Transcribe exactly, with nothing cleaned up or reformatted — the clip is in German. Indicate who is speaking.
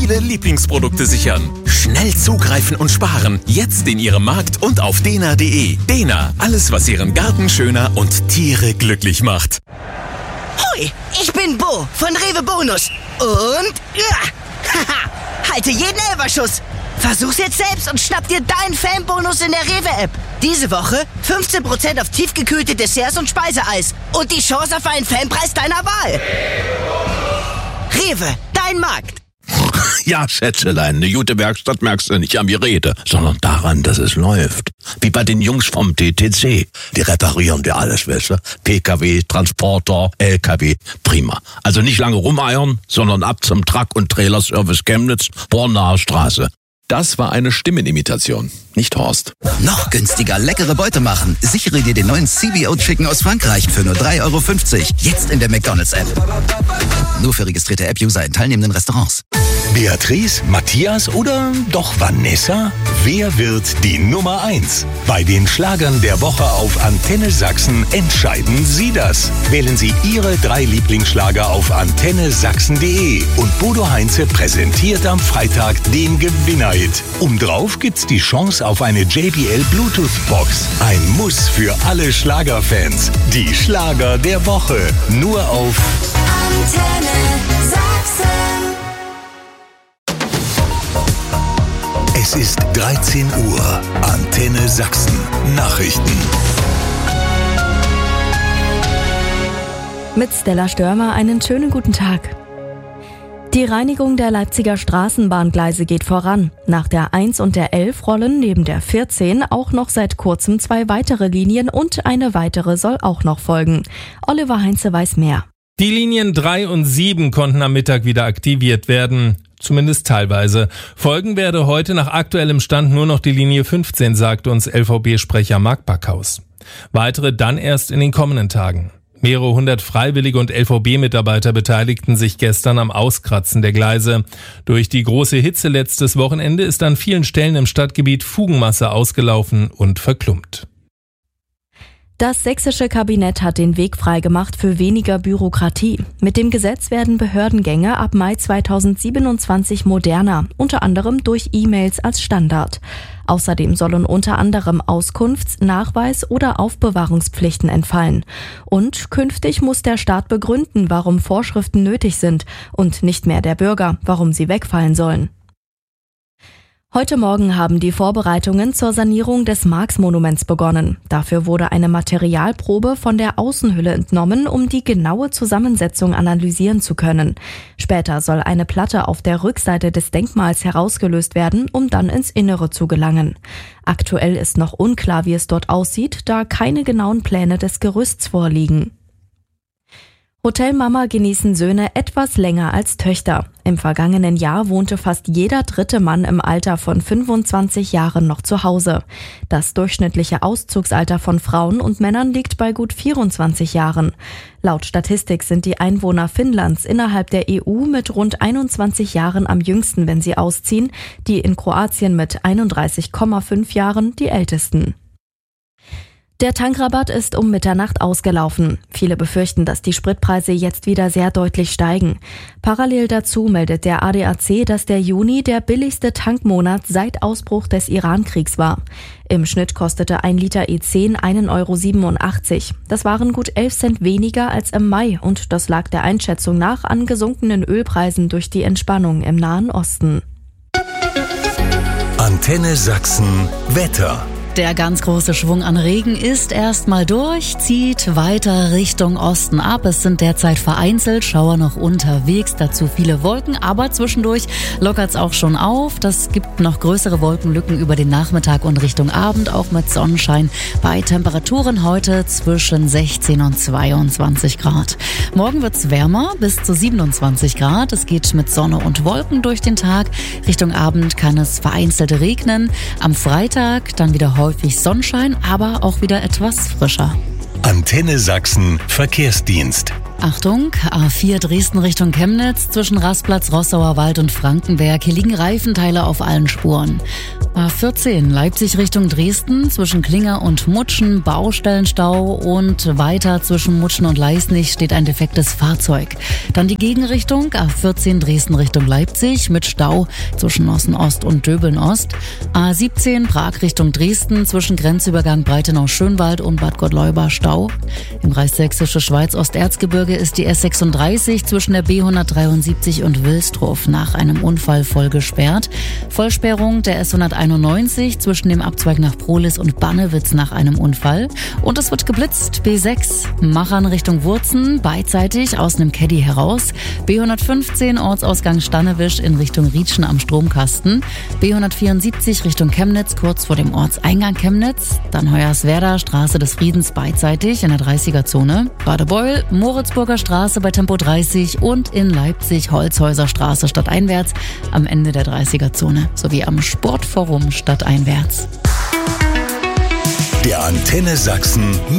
Speaker 1: viele Lieblingsprodukte sichern. Schnell zugreifen und sparen. Jetzt in Ihrem Markt und auf dena punkt de. Dena, alles was Ihren Garten schöner und Tiere glücklich macht.
Speaker 2: Hui, ich bin Bo von Rewe Bonus. Und ja, haha, halte jeden Elferschuss. Versuch's jetzt selbst und schnapp dir deinen Fanbonus in der Rewe-App. Diese Woche fünfzehn Prozent auf tiefgekühlte Desserts und Speiseeis. Und die Chance auf einen Fanpreis deiner Wahl. Rewe, dein Markt.
Speaker 3: Ja, Schätzelein, eine gute Werkstatt merkst du nicht an mir Rede, sondern daran, dass es läuft. Wie bei den Jungs vom T T C. Die reparieren dir alles, weißt du? P K W, Transporter, L K W, prima. Also nicht lange rumeiern, sondern ab zum Truck- und Trailerservice Chemnitz, Bornaer Straße.
Speaker 4: Das war eine Stimmenimitation, nicht Horst.
Speaker 5: Noch günstiger leckere Beute machen. Sichere dir den neuen C B O Chicken aus Frankreich für nur drei Euro fünfzig. Jetzt in der McDonald's-App. Nur für registrierte App-User in teilnehmenden Restaurants.
Speaker 6: Beatrice, Matthias oder doch Vanessa? Wer wird die Nummer eins? Bei den Schlagern der Woche auf Antenne Sachsen entscheiden Sie das. Wählen Sie Ihre drei Lieblingsschlager auf antenne sachsen punkt de und Bodo Heinze präsentiert am Freitag den Gewinnerhit. Obendrauf gibt's die Chance auf eine J B L Bluetooth-Box. Ein Muss für alle Schlagerfans. Die Schlager der Woche. Nur auf
Speaker 7: Antenne Sachsen.
Speaker 6: Es ist dreizehn Uhr. Antenne Sachsen. Nachrichten.
Speaker 8: Mit Stella Störmer einen schönen guten Tag. Die Reinigung der Leipziger Straßenbahngleise geht voran. Nach der eins und der elf rollen neben der vierzehn auch noch seit kurzem zwei weitere Linien und eine weitere soll auch noch folgen. Oliver Heinze weiß mehr.
Speaker 9: Die Linien drei und sieben konnten am Mittag wieder aktiviert werden. Zumindest teilweise. Folgen werde heute nach aktuellem Stand nur noch die Linie fünfzehn, sagt uns L V B-Sprecher Marc Backhaus. Weitere dann erst in den kommenden Tagen. Mehrere hundert Freiwillige und L V B-Mitarbeiter beteiligten sich gestern am Auskratzen der Gleise. Durch die große Hitze letztes Wochenende ist an vielen Stellen im Stadtgebiet Fugenmasse ausgelaufen und verklumpt.
Speaker 8: Das sächsische Kabinett hat den Weg freigemacht für weniger Bürokratie. Mit dem Gesetz werden Behördengänge ab Mai zweitausendsiebenundzwanzig moderner, unter anderem durch E-Mails als Standard. Außerdem sollen unter anderem Auskunfts-, Nachweis- oder Aufbewahrungspflichten entfallen. Und künftig muss der Staat begründen, warum Vorschriften nötig sind und nicht mehr der Bürger, warum sie wegfallen sollen. Heute Morgen haben die Vorbereitungen zur Sanierung des Marx-Monuments begonnen. Dafür wurde eine Materialprobe von der Außenhülle entnommen, um die genaue Zusammensetzung analysieren zu können. Später soll eine Platte auf der Rückseite des Denkmals herausgelöst werden, um dann ins Innere zu gelangen. Aktuell ist noch unklar, wie es dort aussieht, da keine genauen Pläne des Gerüsts vorliegen. Hotelmama genießen Söhne etwas länger als Töchter. Im vergangenen Jahr wohnte fast jeder dritte Mann im Alter von fünfundzwanzig Jahren noch zu Hause. Das durchschnittliche Auszugsalter von Frauen und Männern liegt bei gut vierundzwanzig Jahren. Laut Statistik sind die Einwohner Finnlands innerhalb der E U mit rund einundzwanzig Jahren am jüngsten, wenn sie ausziehen, die in Kroatien mit einunddreißig Komma fünf Jahren die ältesten. Der Tankrabatt ist um Mitternacht ausgelaufen. Viele befürchten, dass die Spritpreise jetzt wieder sehr deutlich steigen. Parallel dazu meldet der A D A C, dass der Juni der billigste Tankmonat seit Ausbruch des Iran-Kriegs war. Im Schnitt kostete ein Liter E zehn einen Euro siebenundachtzig. Das waren gut elf Cent weniger als im Mai und das lag der Einschätzung nach an gesunkenen Ölpreisen durch die Entspannung im Nahen Osten.
Speaker 6: Antenne Sachsen Wetter.
Speaker 10: Der ganz große Schwung an Regen ist erstmal durch, zieht weiter Richtung Osten ab. Es sind derzeit vereinzelt Schauer noch unterwegs, dazu viele Wolken, aber zwischendurch lockert's auch schon auf. Das gibt noch größere Wolkenlücken über den Nachmittag und Richtung Abend, auch mit Sonnenschein bei Temperaturen heute zwischen sechzehn und zweiundzwanzig Grad. Morgen wird's wärmer, bis zu siebenundzwanzig Grad. Es geht mit Sonne und Wolken durch den Tag. Richtung Abend kann es vereinzelt regnen. Am Freitag dann wieder heute häufig Sonnenschein, aber auch wieder etwas frischer.
Speaker 6: Antenne Sachsen Verkehrsdienst.
Speaker 10: Achtung, A vier Dresden Richtung Chemnitz zwischen Rastplatz, Rossauer Wald und Frankenberg. Hier liegen Reifenteile auf allen Spuren. A vierzehn Leipzig Richtung Dresden zwischen Klinger und Mutschen, Baustellenstau und weiter zwischen Mutschen und Leisnig steht ein defektes Fahrzeug. Dann die Gegenrichtung, A vierzehn Dresden Richtung Leipzig mit Stau zwischen Osten-Ost und Döbeln-Ost. A siebzehn Prag Richtung Dresden zwischen Grenzübergang Breitenau-Schönwald und Bad Gottleuba Stau. Im Kreis Sächsische Schweiz-Osterzgebirge ist die S sechsunddreißig zwischen der B hundertdreiundsiebzig und Wilsdruff nach einem Unfall voll gesperrt. Vollsperrung der S hunderteinundneunzig zwischen dem Abzweig nach Prohlis und Bannewitz nach einem Unfall. Und es wird geblitzt. B sechs Machern Richtung Wurzen, beidseitig aus einem Caddy heraus. B hundertfünfzehn Ortsausgang Stannewisch in Richtung Rietschen am Stromkasten. B hundertvierundsiebzig Richtung Chemnitz, kurz vor dem Ortseingang Chemnitz. Dann Hoyerswerda, Straße des Friedens, beidseitig in der dreißiger-Zone. Badebeul, Moritzburger Straße bei Tempo dreißig und in Leipzig Holzhäuser Straße stadteinwärts am Ende der dreißiger-Zone sowie am Sportforum stadteinwärts.
Speaker 6: Der Antenne Sachsen